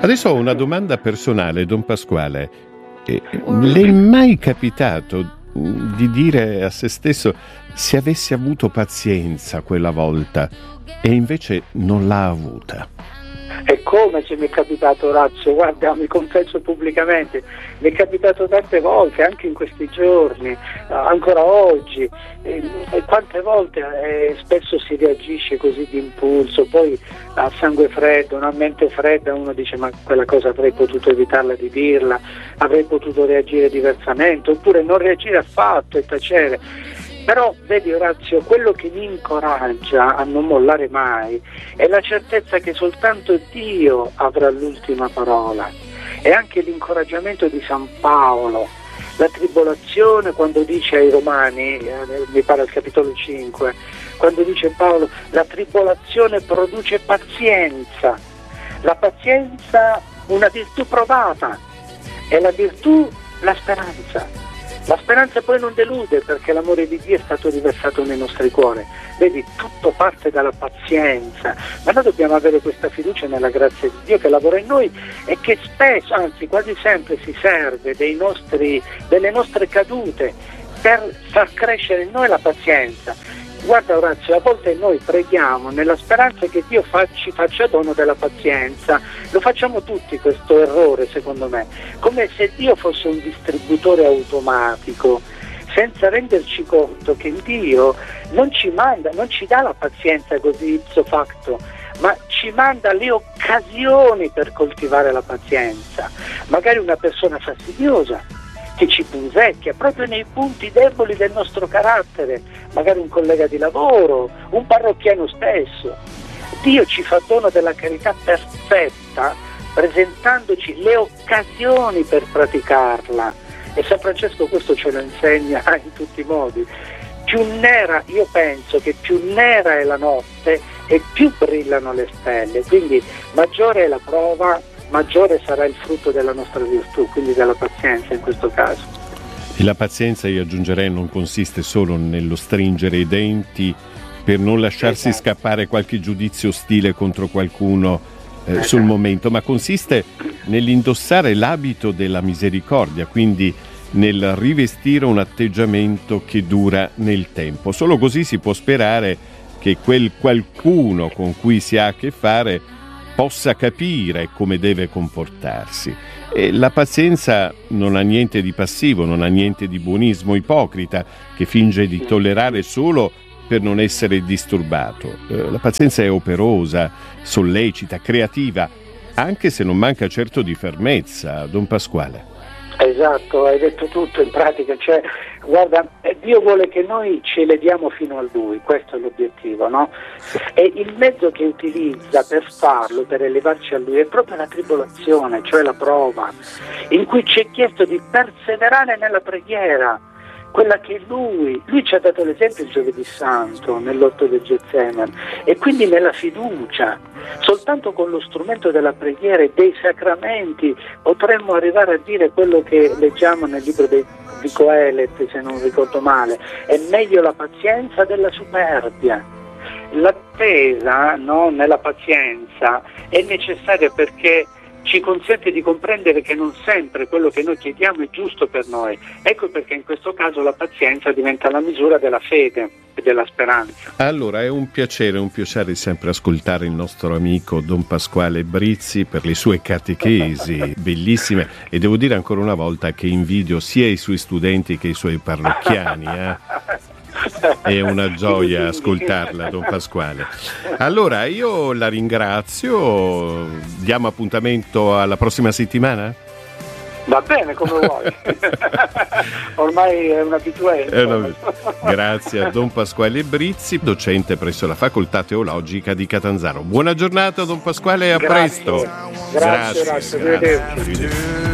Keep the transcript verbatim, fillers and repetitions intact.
Adesso ho una domanda personale, Don Pasquale. Eh, le è mai capitato di dire a se stesso se avessi avuto pazienza quella volta e invece non l'ha avuta? È come se mi è capitato, Orazio, guarda, mi confesso pubblicamente, mi è capitato tante volte, anche in questi giorni, eh, ancora oggi, e, e quante volte eh, spesso si reagisce così di impulso, poi a sangue freddo, una mente fredda, uno dice ma quella cosa avrei potuto evitarla di dirla, avrei potuto reagire diversamente, oppure non reagire affatto e tacere. Però vedi, Orazio, quello che mi incoraggia a non mollare mai è la certezza che soltanto Dio avrà l'ultima parola. E anche l'incoraggiamento di San Paolo, la tribolazione, quando dice ai Romani, eh, mi pare al capitolo cinque, quando dice Paolo, la tribolazione produce pazienza, la pazienza una virtù provata e la virtù la speranza. La speranza poi non delude, perché l'amore di Dio è stato riversato nei nostri cuori. Vedi, tutto parte dalla pazienza, ma noi dobbiamo avere questa fiducia nella grazia di Dio che lavora in noi e che spesso, anzi quasi sempre, si serve dei nostri, delle nostre cadute per far crescere in noi la pazienza. Guarda, Orazio, a volte noi preghiamo nella speranza che Dio fa, ci faccia dono della pazienza. Lo facciamo tutti questo errore, secondo me, come se Dio fosse un distributore automatico, senza renderci conto che Dio non ci manda, non ci dà la pazienza così ipso facto, ma ci manda le occasioni per coltivare la pazienza. Magari una persona fastidiosa che ci punzecchia proprio nei punti deboli del nostro carattere, magari un collega di lavoro, un parrocchiano stesso. Dio ci fa dono della carità perfetta, presentandoci le occasioni per praticarla, e San Francesco questo ce lo insegna in tutti i modi. Più nera, io penso che più nera è la notte e più brillano le stelle, quindi maggiore è la prova, maggiore sarà il frutto della nostra virtù, quindi della pazienza in questo caso. E la pazienza, io aggiungerei, non consiste solo nello stringere i denti per non lasciarsi esatto. scappare qualche giudizio ostile contro qualcuno eh, esatto. sul momento, ma consiste nell'indossare l'abito della misericordia, quindi nel rivestire un atteggiamento che dura nel tempo. Solo così si può sperare che quel qualcuno con cui si ha a che fare possa capire come deve comportarsi. E la pazienza non ha niente di passivo, non ha niente di buonismo ipocrita che finge di tollerare solo per non essere disturbato. Eh, la pazienza è operosa, sollecita, creativa, anche se non manca certo di fermezza, Don Pasquale. Esatto, hai detto tutto in pratica, cioè guarda, Dio vuole che noi ci elediamo fino a Lui, questo è l'obiettivo, no? E il mezzo che utilizza per farlo, per elevarci a Lui, è proprio la tribolazione, cioè la prova, in cui ci è chiesto di perseverare nella preghiera, quella che Lui, Lui ci ha dato l'esempio il giovedì santo nell'orto del Getsemani, e quindi nella fiducia. Soltanto con lo strumento della preghiera e dei sacramenti potremmo arrivare a dire quello che leggiamo nel libro di Coelet, se non ricordo male: è meglio la pazienza della superbia. L'attesa, no, nella pazienza è necessaria perché ci consente di comprendere che non sempre quello che noi chiediamo è giusto per noi. Ecco perché in questo caso la pazienza diventa la misura della fede e della speranza. Allora, è un piacere, un piacere sempre ascoltare il nostro amico Don Pasquale Brizzi per le sue catechesi bellissime, e devo dire ancora una volta che invidio sia i suoi studenti che i suoi parrocchiani, eh? È una gioia ascoltarla, Don Pasquale. Allora, io la ringrazio. Diamo appuntamento alla prossima settimana? Va bene, come vuoi. Ormai è un'abitudine. È una... Grazie a Don Pasquale Brizzi, docente presso la Facoltà Teologica di Catanzaro. Buona giornata, Don Pasquale, e a Grazie. presto. Grazie, grazie. grazie. grazie.